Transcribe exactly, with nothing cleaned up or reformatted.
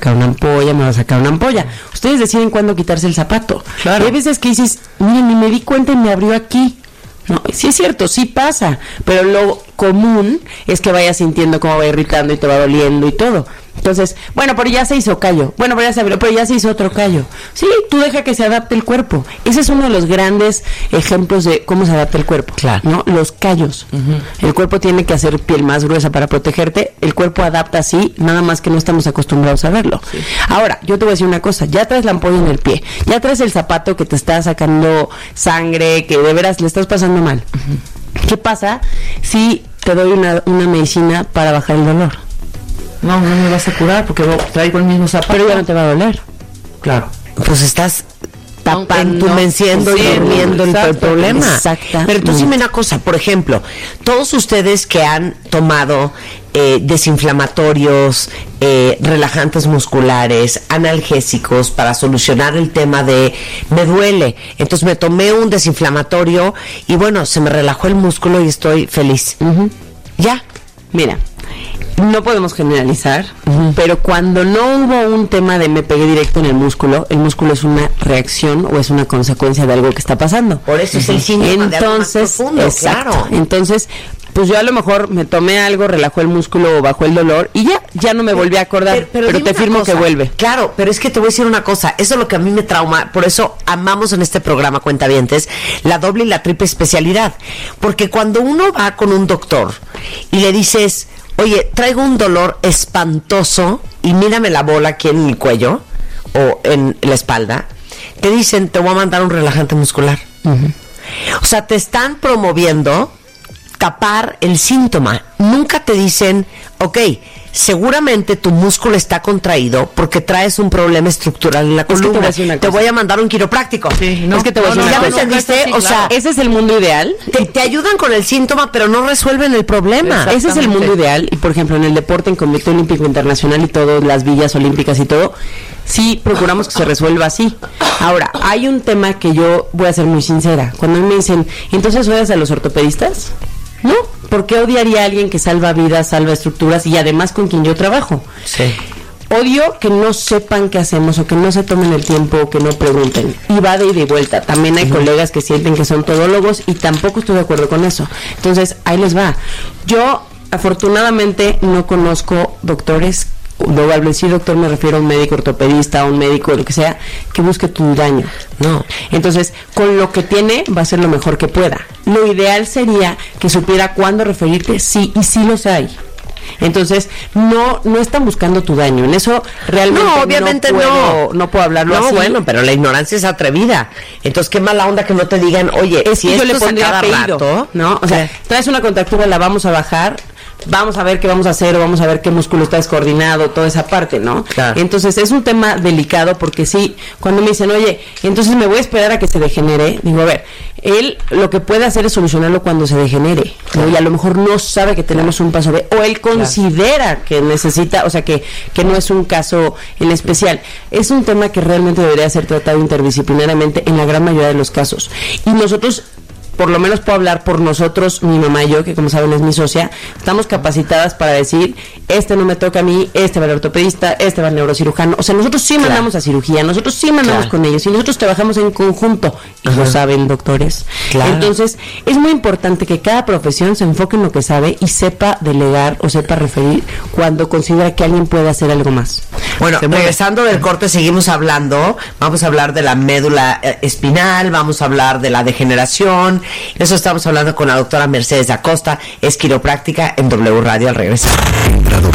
sacar una ampolla, me va a sacar una ampolla. Ustedes deciden cuándo quitarse el zapato. Claro. Hay veces que dices, miren, ni me di cuenta y me abrió aquí. No, sí es cierto, sí pasa, pero lo común es que vayas sintiendo cómo va irritando y te va doliendo y todo. Entonces, bueno, pero ya se hizo callo, bueno, pero ya se abrió, pero ya se hizo otro callo. Sí, tú deja que se adapte el cuerpo. Ese es uno de los grandes ejemplos de cómo se adapta el cuerpo. Claro. ¿No? Los callos. Uh-huh. El cuerpo tiene que hacer piel más gruesa para protegerte. El cuerpo adapta así, nada más que no estamos acostumbrados a verlo. Sí. Ahora, yo te voy a decir una cosa, ya traes la ampolla en el pie, ya traes el zapato que te está sacando sangre, que de veras le estás pasando mal. Uh-huh. ¿Qué pasa si te doy una, una medicina para bajar el dolor? No, no me vas a curar porque traigo el mismo zapato. Pero ya no te va a doler. Claro. Pues estás tapando, entumeciendo y durmiendo el, el problema. Exacto. Pero entonces dime una cosa, por ejemplo, todos ustedes que han tomado eh, desinflamatorios, eh, relajantes musculares, analgésicos para solucionar el tema de me duele, entonces me tomé un desinflamatorio y bueno, se me relajó el músculo y estoy feliz. Uh-huh. Ya. Mira, no podemos generalizar, uh-huh. pero cuando no hubo un tema de me pegué directo en el músculo, el músculo es una reacción o es una consecuencia de algo que está pasando. Por eso uh-huh. es el síntoma de algo más profundo, exacto. Claro. Entonces, pues yo a lo mejor me tomé algo, relajó el músculo o bajó el dolor y ya, ya no me volví a acordar, pero, pero, pero te firmo cosa, que vuelve. Claro, pero es que te voy a decir una cosa, eso es lo que a mí me trauma, por eso amamos en este programa Cuentavientes la doble y la triple especialidad, porque cuando uno va con un doctor y le dices, oye, traigo un dolor espantoso y mírame la bola aquí en el cuello o en la espalda, te dicen, te voy a mandar un relajante muscular. Uh-huh. O sea, te están promoviendo tapar el síntoma. Nunca te dicen, ok, seguramente tu músculo está contraído porque traes un problema estructural en la columna. Es que te, voy te voy a mandar un quiropráctico. Sí, no, es que te voy a decir no, una no, cosa. ¿Ya me entendiste? Sí, o sea, claro. Ese es el mundo ideal. Te, te ayudan con el síntoma, pero no resuelven el problema. Ese es el mundo ideal. Y por ejemplo, en el deporte, en Comité Olímpico Internacional y todo, las villas olímpicas y todo, sí procuramos que se resuelva así. Ahora, hay un tema que yo voy a ser muy sincera. Cuando me dicen, ¿entonces odias a los ortopedistas? No, ¿por qué odiaría a alguien que salva vidas, salva estructuras y además con quien yo trabajo? Sí. Odio que no sepan qué hacemos o que no se tomen el tiempo o que no pregunten. Y va de ida y vuelta. También hay uh-huh. colegas que sienten que son todólogos y tampoco estoy de acuerdo con eso. Entonces, ahí les va. Yo, afortunadamente, no conozco doctores. No, al decir doctor me refiero a un médico ortopedista, a un médico, lo que sea, que busque tu daño. No. Entonces, con lo que tiene, va a ser lo mejor que pueda. Lo ideal sería que supiera cuándo referirte, sí, y sí los hay. Entonces, no no están buscando tu daño. En eso realmente no, obviamente no puedo, no. no puedo hablarlo no, así. Bueno, pero la ignorancia es atrevida. Entonces, qué mala onda que no te digan, oye, es si que yo esto le pondría cada apellido, rato, ¿no? O sea, traes una contractura, la vamos a bajar, vamos a ver qué vamos a hacer, o vamos a ver qué músculo está descoordinado, toda esa parte, ¿no? Claro. Entonces es un tema delicado porque sí, cuando me dicen, oye, entonces me voy a esperar a que se degenere, digo, a ver, él lo que puede hacer es solucionarlo cuando se degenere, ¿no? Y a lo mejor no sabe que tenemos un paso B, o él considera claro. que necesita, o sea, que, que no es un caso en especial. Es un tema que realmente debería ser tratado interdisciplinariamente en la gran mayoría de los casos. Y nosotros, por lo menos puedo hablar por nosotros, mi mamá y yo, que como saben es mi socia, estamos capacitadas para decir, este no me toca a mí, este va al ortopedista, este va al neurocirujano. O sea, nosotros sí claro. mandamos a cirugía, nosotros sí mandamos claro. con ellos y nosotros trabajamos en conjunto. Y Ajá. lo saben, doctores. Claro. Entonces, es muy importante que cada profesión se enfoque en lo que sabe y sepa delegar o sepa referir cuando considera que alguien puede hacer algo más. Bueno, regresando del corte, seguimos hablando. Vamos a hablar de la médula espinal, vamos a hablar de la degeneración. Eso estamos hablando con la doctora Mercedes Acosta, es quiropráctica en W Radio al regresar.